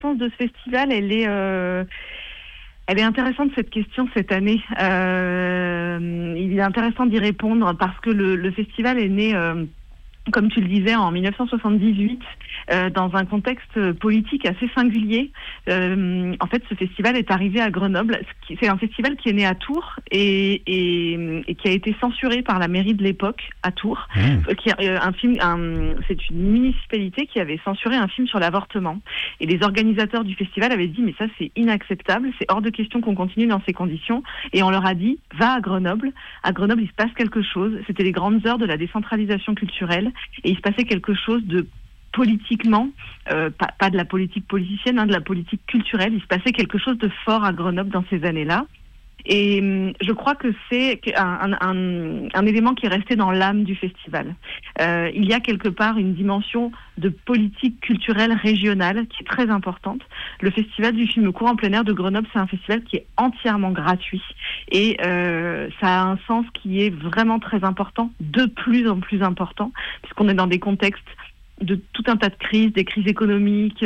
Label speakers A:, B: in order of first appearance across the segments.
A: de ce festival, elle est intéressante, cette question, cette année. Il est intéressant d'y répondre parce que le festival est né, comme tu le disais, en 1978, dans un contexte politique assez singulier. En fait, ce festival est arrivé à Grenoble. C'est un festival qui est né à Tours et qui a été censuré par la mairie de l'époque à Tours. C'est une municipalité qui avait censuré un film sur l'avortement. Et les organisateurs du festival avaient dit, mais ça c'est inacceptable, c'est hors de question qu'on continue dans ces conditions. Et on leur a dit, va à Grenoble. À Grenoble, il se passe quelque chose. C'était les grandes heures de la décentralisation culturelle. Et il se passait quelque chose de politiquement, pas de la politique politicienne, de la politique culturelle. Il se passait quelque chose de fort à Grenoble dans ces années-là. Et je crois que c'est un élément qui est resté dans l'âme du festival. Il y a quelque part une dimension de politique culturelle régionale qui est très importante. Le festival du film court en plein air de Grenoble, c'est un festival qui est entièrement gratuit. Et ça a un sens qui est vraiment très important, de plus en plus important, puisqu'on est dans des contextes de tout un tas de crises, des crises économiques,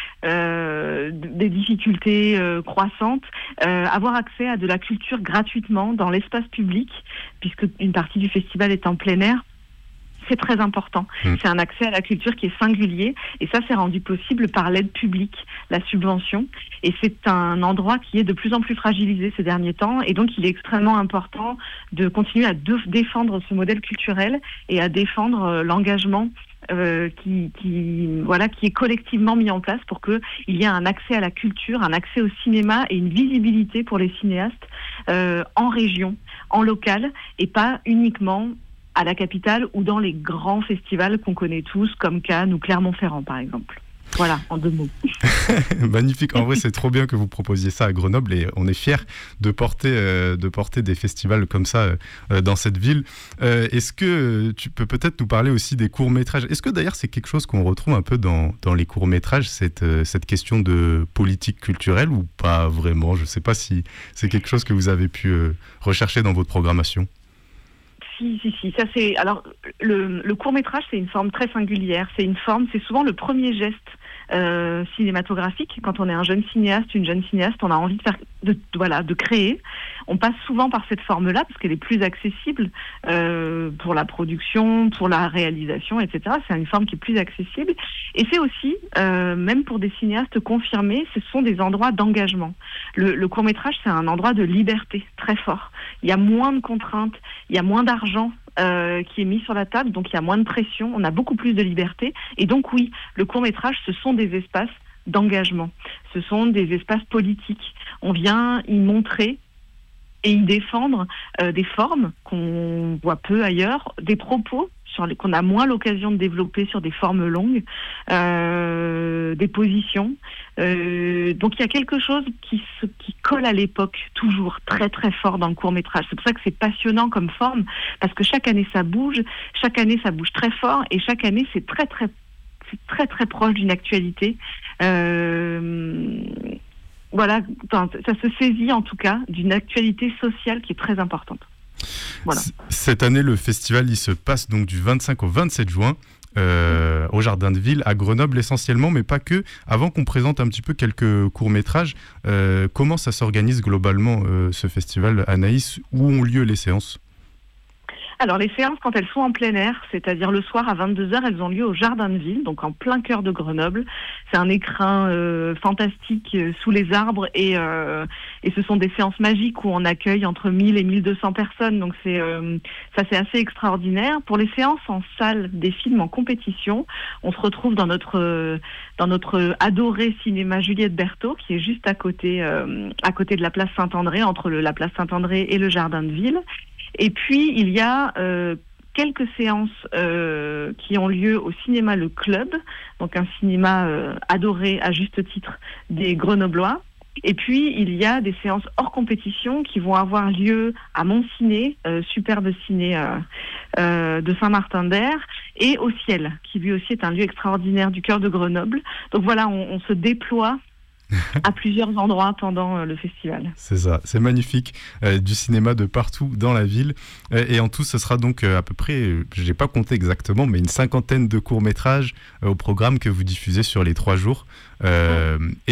A: des difficultés croissantes, avoir accès à de la culture gratuitement dans l'espace public, puisque une partie du festival est en plein air, c'est très important. C'est un accès à la culture qui est singulier, et ça c'est rendu possible par l'aide publique, la subvention, et c'est un endroit qui est de plus en plus fragilisé ces derniers temps, et donc il est extrêmement important de continuer à défendre ce modèle culturel et à défendre l'engagement qui est collectivement mis en place pour qu'il y ait un accès à la culture, un accès au cinéma et une visibilité pour les cinéastes en région, en local, et pas uniquement à la capitale ou dans les grands festivals qu'on connaît tous, comme Cannes ou Clermont-Ferrand par exemple. Voilà, en 2 mots.
B: Magnifique. En vrai, c'est trop bien que vous proposiez ça à Grenoble et on est fiers de porter des festivals comme ça dans cette ville. Est-ce que tu peux peut-être nous parler aussi des courts-métrages ? Est-ce que d'ailleurs c'est quelque chose qu'on retrouve un peu dans les courts-métrages, cette question de politique culturelle ou pas vraiment ? Je ne sais pas si c'est quelque chose que vous avez pu rechercher dans votre programmation.
A: Si. Ça, c'est... Alors, le court-métrage, c'est une forme très singulière. C'est souvent le premier geste cinématographique. Quand on est un jeune cinéaste, une jeune cinéaste, on a envie de créer. On passe souvent par cette forme-là parce qu'elle est plus accessible pour la production, pour la réalisation, etc. C'est une forme qui est plus accessible. Et c'est aussi, même pour des cinéastes confirmés, ce sont des endroits d'engagement. Le court-métrage, c'est un endroit de liberté très fort. Il y a moins de contraintes, il y a moins d'argent qui est mis sur la table, donc il y a moins de pression, on a beaucoup plus de liberté. Et donc oui, le court-métrage, ce sont des espaces d'engagement. Ce sont des espaces politiques. On vient y montrer et y défendre des formes qu'on voit peu ailleurs, des propos qu'on a moins l'occasion de développer sur des formes longues, des positions. Donc il y a quelque chose qui colle à l'époque, toujours très très fort dans le court-métrage. C'est pour ça que c'est passionnant comme forme, parce que chaque année ça bouge très fort, et chaque année c'est très très proche d'une actualité. Voilà, ça se saisit en tout cas d'une actualité sociale qui est très importante. Voilà.
B: Cette année, le festival il se passe donc du 25 au 27 juin au Jardin de Ville, à Grenoble essentiellement, mais pas que. Avant qu'on présente un petit peu quelques courts-métrages, comment ça s'organise globalement ce festival, Anaïs ? Où ont lieu les séances ?
A: Alors les séances, quand elles sont en plein air, c'est-à-dire le soir à 22h, elles ont lieu au Jardin de Ville, donc en plein cœur de Grenoble. C'est un écrin fantastique sous les arbres, et ce sont des séances magiques où on accueille entre 1000 et 1200 personnes, donc c'est assez extraordinaire. Pour les séances en salle des films en compétition, on se retrouve dans notre adoré cinéma Juliette Berthaud, qui est juste à côté de la place Saint-André, entre la place Saint-André et le Jardin de Ville. Et puis, il y a quelques séances qui ont lieu au cinéma Le Club, donc un cinéma adoré à juste titre des Grenoblois. Et puis, il y a des séances hors compétition qui vont avoir lieu à Montciné, superbe ciné de Saint-Martin-d'Air, et au Ciel, qui lui aussi est un lieu extraordinaire du cœur de Grenoble. Donc voilà, on se déploie à plusieurs endroits pendant le festival.
B: C'est ça, c'est magnifique. Du cinéma de partout dans la ville. Et en tout, ce sera donc à peu près, je n'ai pas compté exactement, mais une 50aine de courts-métrages au programme que vous diffusez sur les 3 jours.